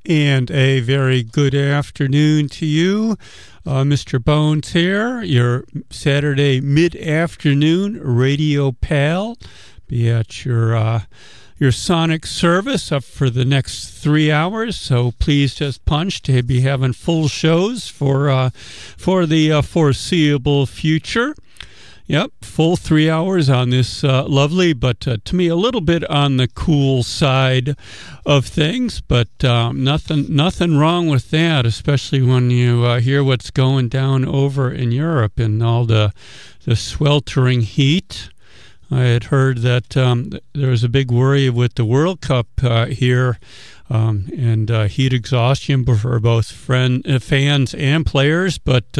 And a very good afternoon to you. Mr. Bones here, your Saturday mid-afternoon radio pal. Be at your sonic service up for the next 3 hours, so please just punch to be having full shows for the foreseeable future. Yep, full 3 hours on this lovely, but to me a little bit on the cool side of things, but nothing wrong with that, especially when you hear what's going down over in Europe and all the sweltering heat. I had heard that there was a big worry with the World Cup here and heat exhaustion for both fans and players, but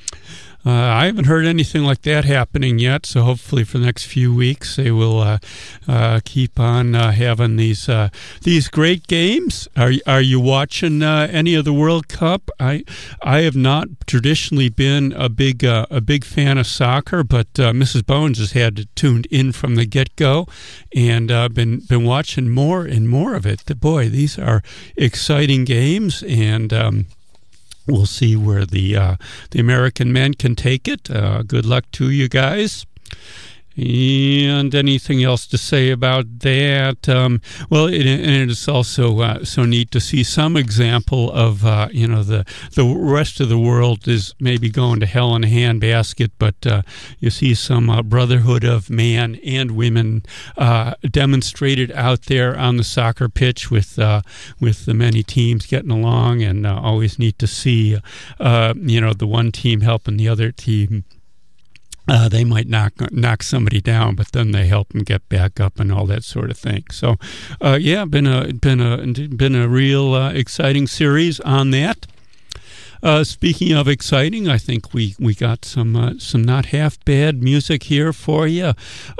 I haven't heard anything like that happening yet, so hopefully for the next few weeks they will keep on having these great games. Are you watching any of the World Cup? I have not traditionally been a big fan of soccer, but Mrs. Bones has had it tuned in from the get-go, and been watching more and more of it. Boy, these are exciting games, and we'll see where the American men can take it. Good luck to you guys. And anything else to say about that? Well, it is also so neat to see some example of the rest of the world is maybe going to hell in a handbasket, but you see some brotherhood of man and women demonstrated out there on the soccer pitch with the many teams getting along, and always neat to see the one team helping the other team. They might knock somebody down, but then they help them get back up and all that sort of thing. So, been a real exciting series on that. Speaking of exciting, I think we got some not half bad music here for you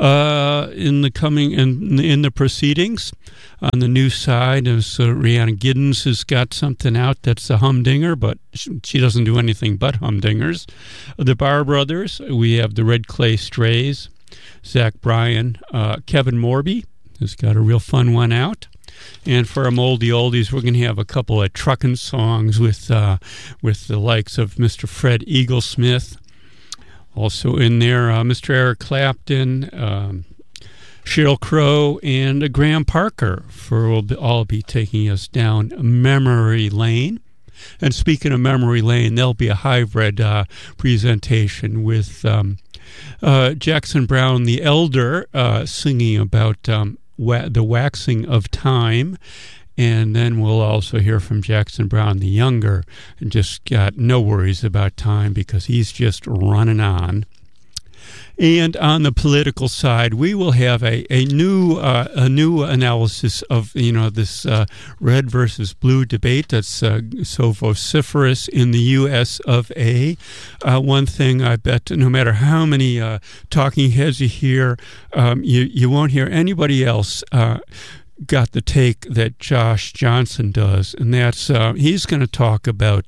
in the proceedings. On the new side, Rhiannon Giddens has got something out that's a humdinger, but she doesn't do anything but humdingers. The Barr Brothers, we have the Red Clay Strays, Zach Bryan, Kevin Morby has got a real fun one out. And for our moldy oldies, we're going to have a couple of truckin' songs with the likes of Mr. Fred Eaglesmith. Also in there, Mr. Eric Clapton, Sheryl Crow, and Graham Parker will all be taking us down memory lane. And speaking of memory lane, there'll be a hybrid presentation with Jackson Browne the Elder singing about the waxing of time. And then we'll also hear from Jackson Browne the Younger, and just got no worries about time because he's just running on. And on the political side, we will have a new analysis of this red versus blue debate that's so vociferous in the U.S. of A. One thing I bet, no matter how many talking heads you hear, you won't hear anybody else got the take that Josh Johnson does, and that's he's going to talk about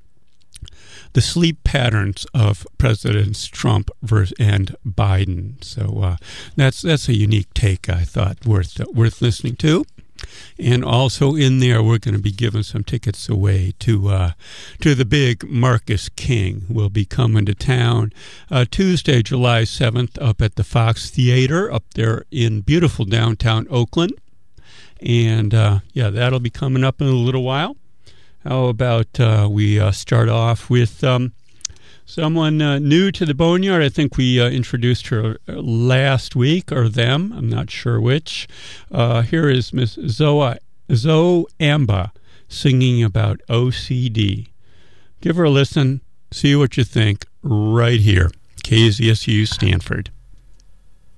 the sleep patterns of Presidents Trump and Biden. So that's a unique take, I thought, worth listening to. And also in there, we're going to be giving some tickets away to the big Marcus King. Will be coming to town Tuesday, July 7th, up at the Fox Theater up there in beautiful downtown Oakland. And that'll be coming up in a little while. How about we start off with someone new to the Boneyard? I think we introduced her last week, or them. I'm not sure which. Here is Miss Zoe Amba singing about OCD. Give her a listen. See what you think right here. KZSU Stanford.